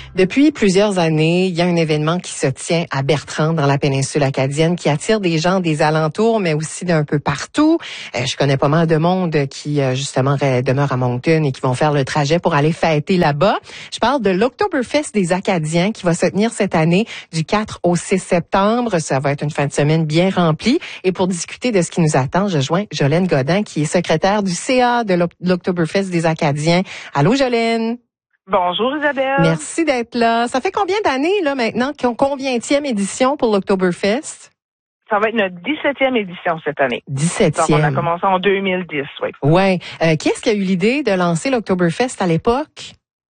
Depuis plusieurs années, il y a un événement qui se tient à Bertrand, dans la péninsule acadienne, qui attire des gens des alentours, mais aussi d'un peu partout. Je connais pas mal de monde qui, justement, demeure à Moncton et qui vont faire le trajet pour aller fêter là-bas. Je parle de l'Oktoberfest des Acadiens qui va se tenir cette année du 4 au 6 septembre. Ça va être une fin de semaine bien remplie. Et pour discuter de ce qui nous attend, je joins Jolène Godin, qui est secrétaire du CA de l'Oktoberfest des Acadiens. Allô, Jolène? Bonjour Isabelle. Merci d'être là. Ça fait combien d'années là maintenant combienième édition pour l'Oktoberfest? Ça va être notre 17e édition cette année. 17e. Donc on a commencé en 2010, oui. Ouais. Qui est-ce qui a eu l'idée de lancer l'Oktoberfest à l'époque?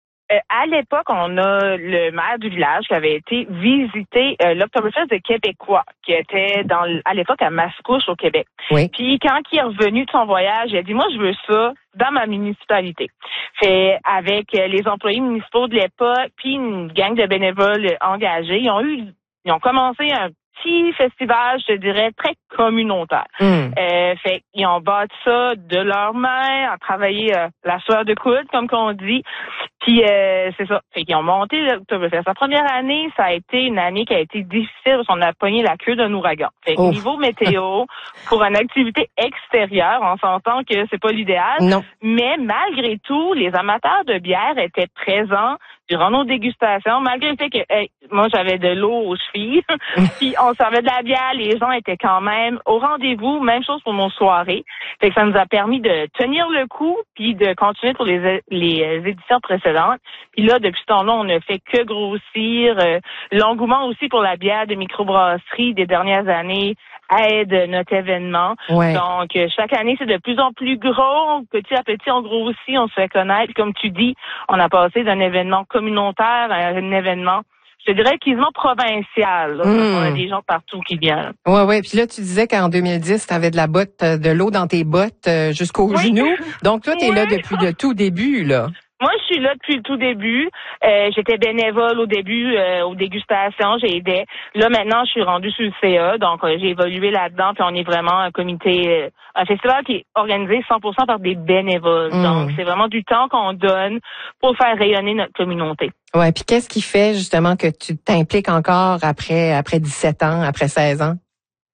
À l'époque, on a le maire du village qui avait été visiter l'Oktoberfest de Québécois, qui était à l'époque à Mascouche au Québec. Oui. Puis quand il est revenu de son voyage, il a dit, moi je veux ça dans ma municipalité. Fait avec les employés municipaux de l'époque, puis une gang de bénévoles engagés, ils ont commencé un petit festival, je te dirais, très communautaire. Fait ils ont bâti ça de leurs mains, ont travaillé la sueur de coude, comme qu'on dit. Puis c'est ça. Fait qu'ils ont monté l'Oktoberfest. La première année, ça a été une année qui a été difficile parce qu'on a pogné la queue d'un ouragan. Fait que niveau météo, pour une activité extérieure, on s'entend que c'est pas l'idéal. Non. Mais malgré tout, les amateurs de bière étaient présents durant nos dégustations, malgré le fait que moi j'avais de l'eau aux chevilles, puis on servait de la bière, les gens étaient quand même au rendez-vous. Même chose pour nos soirées. Fait que ça nous a permis de tenir le coup, puis de continuer pour les éditions précédentes. Puis là, depuis ce temps-là, on ne fait que grossir. L'engouement aussi pour la bière de microbrasserie des dernières années aide notre événement. Ouais. Donc, chaque année, c'est de plus en plus gros. Petit à petit, on grossit, on se fait connaître. Comme tu dis, on a passé d'un événement communautaire à un événement, je dirais, quasiment provincial. Là. On a des gens partout qui viennent. Ouais. Puis là, tu disais qu'en 2010, tu avais de l'eau dans tes bottes jusqu'aux genoux. Donc, toi, tu es là depuis le tout début, là. Moi, je suis là depuis le tout début. J'étais bénévole au début, aux dégustations, j'ai aidé. Là, maintenant, je suis rendue sur le CA, donc j'ai évolué là-dedans, puis on est vraiment un comité, un festival qui est organisé 100% par des bénévoles. Donc, c'est vraiment du temps qu'on donne pour faire rayonner notre communauté. Ouais, puis qu'est-ce qui fait justement que tu t'impliques encore après 17 ans, après 16 ans?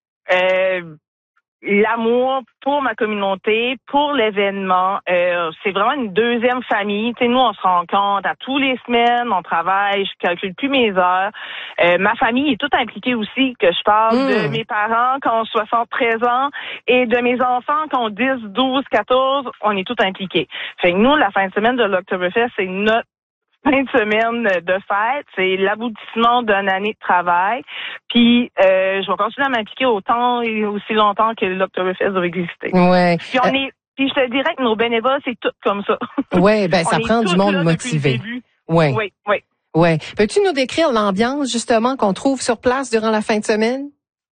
L'amour pour ma communauté, pour l'événement, c'est vraiment une deuxième famille. Tu sais, nous, on se rencontre à tous les semaines, on travaille, je calcule plus mes heures. Ma famille est toute impliquée aussi, que je parle de mes parents qui ont 73 ans et de mes enfants qui ont 10, 12, 14, on est tout impliqués. Fait que nous, la fin de semaine de l'Oktoberfest, c'est notre fin de semaine de fête, c'est l'aboutissement d'une année de travail. Puis je vais continuer à m'impliquer autant et aussi longtemps que l'Oktoberfest doit exister. Ouais. Puis je te dirais que nos bénévoles, c'est tout comme ça. Ouais, ben ça prend du monde motivé. Oui. Ouais. Peux-tu nous décrire l'ambiance justement qu'on trouve sur place durant la fin de semaine?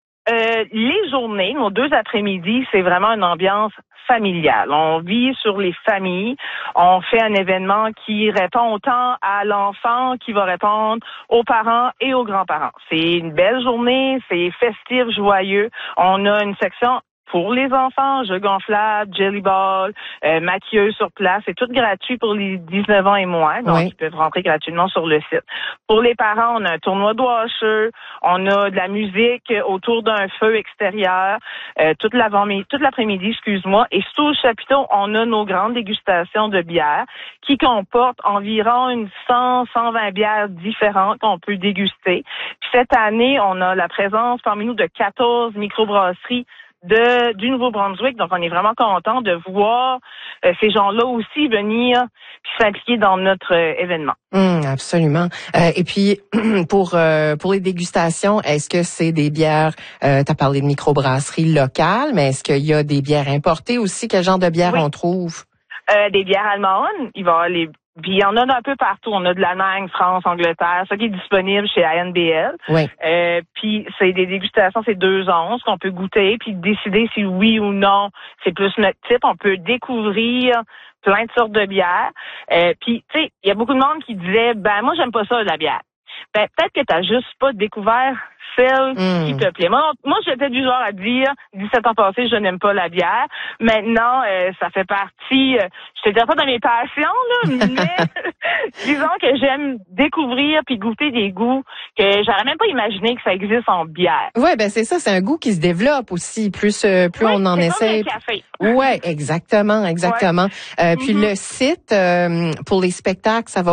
Les journées, nos 2 après-midi, c'est vraiment une ambiance familiale. On vit sur les familles. On fait un événement qui répond autant à l'enfant qui va répondre aux parents et aux grands-parents. C'est une belle journée, c'est festif, joyeux. On a une section pour les enfants, jeux gonflables, jelly ball, maquilleuse sur place. C'est tout gratuit pour les 19 ans et moins. Donc, ils peuvent rentrer gratuitement sur le site. Pour les parents, on a un tournoi de washer. On a de la musique autour d'un feu extérieur toute l'après-midi, excuse-moi. Et sous le chapiteau, on a nos grandes dégustations de bières qui comportent environ une 100-120 bières différentes qu'on peut déguster. Puis cette année, on a la présence parmi nous de 14 microbrasseries du Nouveau-Brunswick. Donc, on est vraiment content de voir ces gens-là aussi venir puis s'impliquer dans notre événement. Absolument. Et puis, pour les dégustations, est-ce que c'est des bières, tu as parlé de microbrasseries locales, mais est-ce qu'il y a des bières importées aussi? Quel genre de bières on trouve? Des bières allemandes. Il va y avoir puis il y en a un peu partout. On a de l'Allemagne, France, Angleterre, ça qui est disponible chez ANBL. Oui. Puis c'est des dégustations, c'est 2 onces qu'on peut goûter, puis décider si oui ou non c'est plus notre type. On peut découvrir plein de sortes de bières. Puis tu sais, il y a beaucoup de monde qui disait moi j'aime pas ça la bière. Peut-être que t'as juste pas découvert celle qui te plaît. Moi, j'étais du genre à dire, 17 ans passés, je n'aime pas la bière. Maintenant, ça fait partie, je te dirais pas de mes passions, là, mais disons que j'aime découvrir puis goûter des goûts que j'aurais même pas imaginé que ça existe en bière. Ouais, ben c'est ça, c'est un goût qui se développe aussi, plus on en essaie. Comme le café. Ouais, exactement. Ouais. Puis le site pour les spectacles, ça va